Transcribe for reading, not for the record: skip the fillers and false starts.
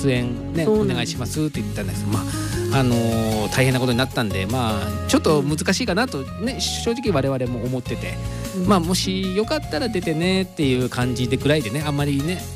出演ねお願いしますって言ったんです。大変なことになったんで、ちょっと難しいかなとね正直我々も思ってて、もしよかったら出てねっていう感じでぐらいでね、あんまりね